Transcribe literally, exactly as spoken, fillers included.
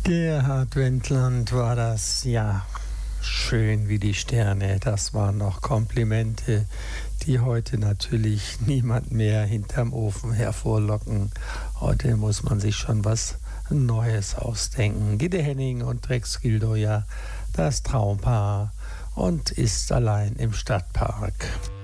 Gerhard Wendland war das, ja, schön wie die Sterne. Das waren noch Komplimente, die heute natürlich niemand mehr hinterm Ofen hervorlocken. Heute muss man sich schon was Neues ausdenken. Gitte Henning und Rex Gildo, ja, das Traumpaar und ist allein im Stadtpark.